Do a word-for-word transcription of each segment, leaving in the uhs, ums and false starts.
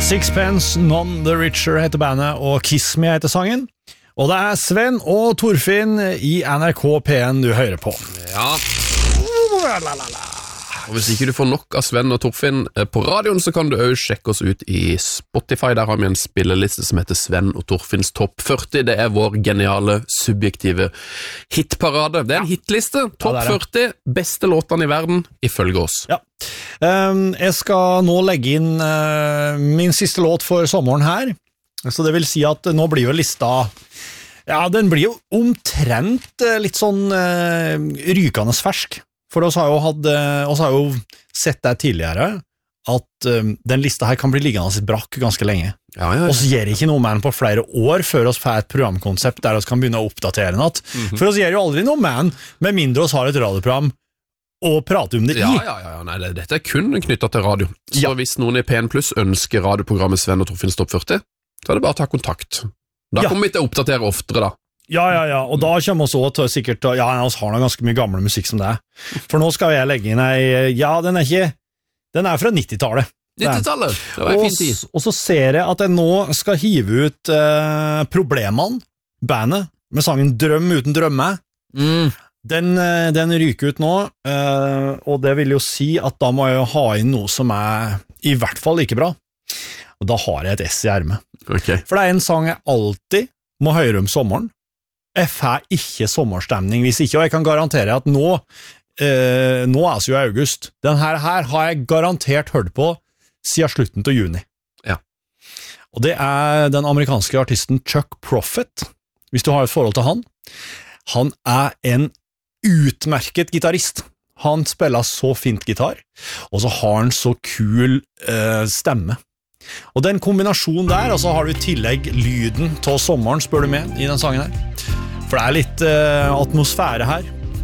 Sixpence None the Richer heter bandet, og Kiss Me heter sangen. Og det er Sven og Torfinn i N R K P en du hører på. Ja. Og hvis ikke du får nok av Sven og Torfinn på radioen, så kan du også sjekke oss ut i Spotify. Der har vi en spilleliste som heter Sven og Torfinns topp førti. Det er vår geniale, subjektive hitparade. Det er en hitliste. Topp ja, førti, beste låtene i verden, ifølge oss. Ja. Um, jeg skal nå legge inn uh, min siste låt for sommeren her. Så det vil si at nå blir jo lista... Ja, den blir jo omtrent uh, litt sånn uh, rykende fersk. For oss har jo, hatt, oss har jo sett det tidligere, at um, den lista her kan bli liggende i brakk ganske lenge. Ja, ja, ja. Oss gjør ikke noe med den på flere år før oss får et programkonsept der oss kan begynne å oppdatere den. Mm-hmm. For oss gjør jo aldri noe med den, med mindre oss har et radioprogram og prater om det ja, i. Ja, ja, ja. Nei, det, dette er kun knyttet til radio. Så ja. Hvis noen i P en Pluss ønsker radioprogrammet Sven og Torfinns topp førti, så er det bare å ta kontakt. Da ja. kommer vi til å oppdatere oftere da. Ja, ja, ja, og da kommer vi også til sikkert, ja, vi har noe ganske mye gamle musikk som det er. For nå skal jeg legge inn ei, ja, den er ikke, den er fra nittitallet. nittitallet, det var en fin tid. Og så ser jeg at jeg nå skal hive ut eh, Problemene, bandet, med sangen Drøm uten drømme. Mm. Den, den ryker ut nå, eh, og det vil jo si at da må jeg ha inn noe som er i hvert fall like bra. Og da har jeg et S i ermet. Okay. For det er en sang jeg alltid må høre om sommeren. Jeg får ikke sommerstemning hvis ikke, og jeg kan garantere at nå, eh, nå er det jo august. Den her, her har jeg garantert hørt på siden slutten til juni. Ja. Og det er den amerikanske artisten Chuck Prophet, hvis du har et forhold til han. Han er en utmerket gitarist. Han spiller så fint gitar, og så har han så kul eh, stemme. Og den kombinasjonen der, og så har du i tillegg lyden til sommeren, spør du med, i den sangen her. For det er litt uh, atmosfære her.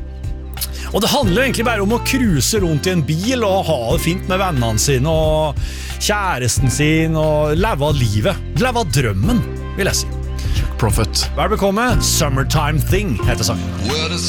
Og det handler jo egentlig bare om å cruise rundt i en bil og ha det fint med vennene sine og kjæresten sin og leve av livet. Leve av drømmen, vil jeg si. Chuck Prophet. Vel bekomme, Summertime Thing heter sangen.